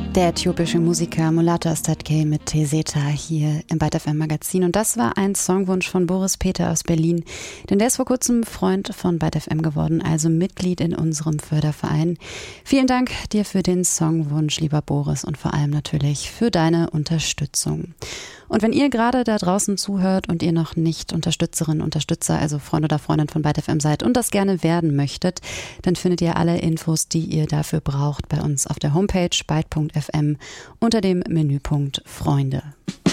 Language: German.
Der äthiopische Musiker Mulatu Astatke mit Teseta hier im Byte FM Magazin. Und das war ein Songwunsch von Boris Peter aus Berlin, denn der ist vor kurzem Freund von Byte FM geworden, also Mitglied in unserem Förderverein. Vielen Dank dir für den Songwunsch, lieber Boris, und vor allem natürlich für deine Unterstützung. Und wenn ihr gerade da draußen zuhört und ihr noch nicht Unterstützerin, Unterstützer, also Freund oder Freundin von Byte FM seid und das gerne werden möchtet, dann findet ihr alle Infos, die ihr dafür braucht, bei uns auf der Homepage byte.fm unter dem Menüpunkt Freunde.